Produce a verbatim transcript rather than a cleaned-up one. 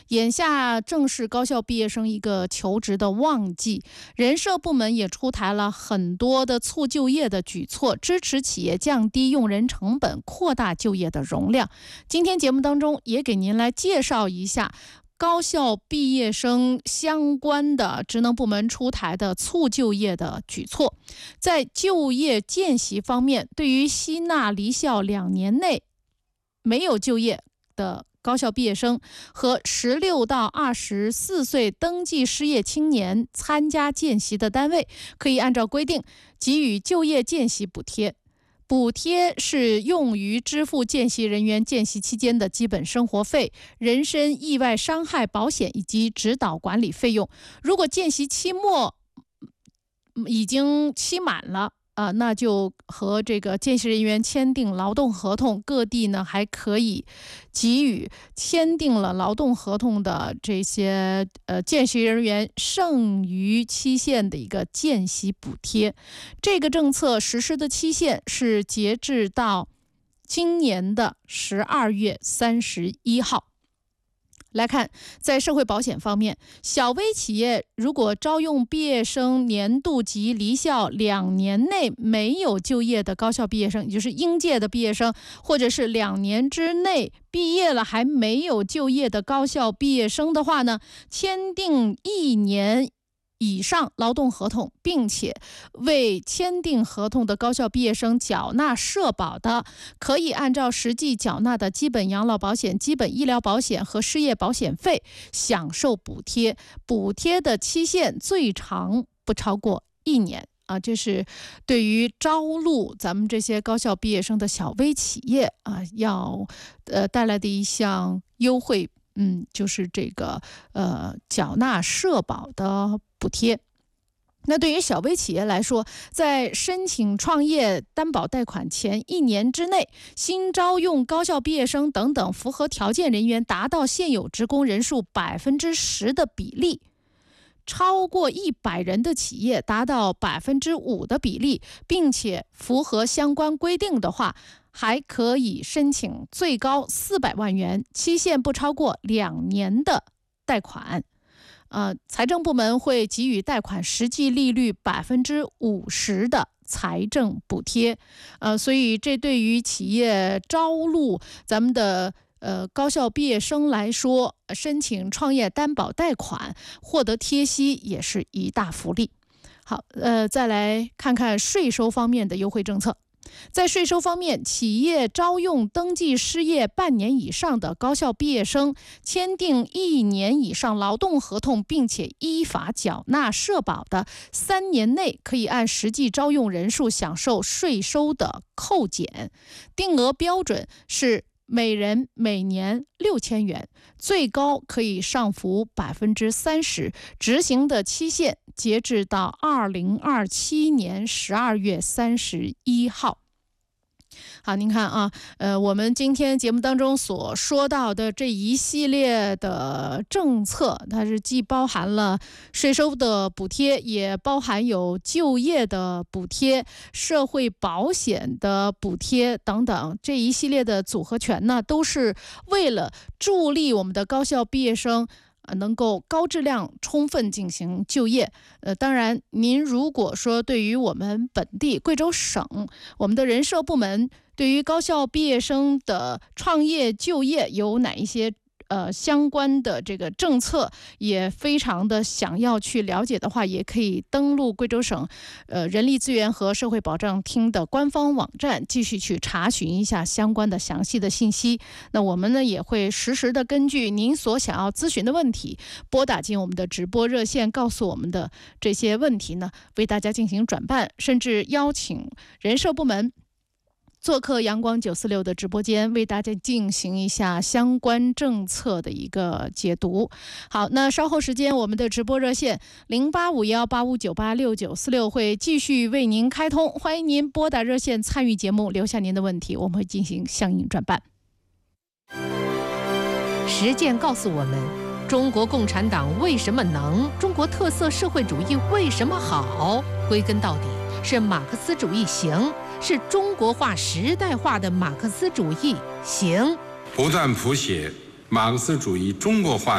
眼下正是高校毕业生一个求职的旺季，人社部门也出台了很多的促就业的举措，支持企业降低用人成本，扩大就业的容量。今天节目当中也给您来介绍一下高校毕业生相关的职能部门出台的促就业的举措。在就业见习方面，对于吸纳离校两年内没有就业的高校毕业生和十六到二十四岁登记失业青年参加见习的单位，可以按照规定给予就业见习补贴。补贴是用于支付见习人员见习期间的基本生活费、人身意外伤害保险以及指导管理费用。如果见习期末已经期满了，啊，那就和这个见习人员签订劳动合同，各地呢还可以给予签订了劳动合同的这些呃见习人员剩余期限的一个见习补贴。这个政策实施的期限是截至到今年的十二月三十一号。来看，在社会保险方面，小微企业如果招用毕业生年度及离校两年内没有就业的高校毕业生，也就是应届的毕业生，或者是两年之内毕业了还没有就业的高校毕业生的话呢，签订一年以上劳动合同，并且为签订合同的高校毕业生缴纳社保的，可以按照实际缴纳的基本养老保险、基本医疗保险和失业保险费享受补贴，补贴的期限最长不超过一年。啊，这是对于招录咱们这些高校毕业生的小微企业啊，要呃带来的一项优惠。嗯，就是这个呃缴纳社保的补贴。那对于小微企业来说，在申请创业担保贷款前一年之内，新招用高校毕业生等等符合条件人员达到现有职工人数百分之十的比例。超过一百人的企业达到百分之五的比例，并且符合相关规定的话，还可以申请最高四百万元，期限不超过两年的贷款。呃，财政部门会给予贷款实际利率百分之五十的财政补贴。呃，所以这对于企业招录咱们的呃，高校毕业生来说，申请创业担保贷款获得贴息也是一大福利。好，呃，再来看看税收方面的优惠政策。在税收方面，企业招用登记失业半年以上的高校毕业生，签订一年以上劳动合同，并且依法缴纳社保的，三年内可以按实际招用人数享受税收的扣减，定额标准是每人每年六千元，最高可以上浮百分之三十，执行的期限截至到二零二七年十二月三十一号。好，您看啊，呃，我们今天节目当中所说到的这一系列的政策，它是既包含了税收的补贴，也包含有就业的补贴、社会保险的补贴等等，这一系列的组合拳呢，都是为了助力我们的高校毕业生能够高质量充分进行就业。呃，当然您如果说对于我们本地贵州省我们的人社部门对于高校毕业生的创业就业有哪一些呃相关的这个政策也非常的想要去了解的话，也可以登录贵州省呃人力资源和社会保障厅的官方网站，继续去查询一下相关的详细的信息。那我们呢也会实时的根据您所想要咨询的问题，拨打进我们的直播热线，告诉我们的这些问题呢，为大家进行转办，甚至邀请人社部门做客阳光九四六的直播间，为大家进行一下相关政策的一个解读。好，那稍后时间我们的直播热线零八五幺八五九八六九四六会继续为您开通，欢迎您拨打热线参与节目，留下您的问题，我们会进行相应转办。 实践告诉我们，中国共产党为什么能，中国特色社会主义为什么好，归根到底是马克思主义行，是中国化时代化的马克思主义行。 不断谱写马克思主义中国化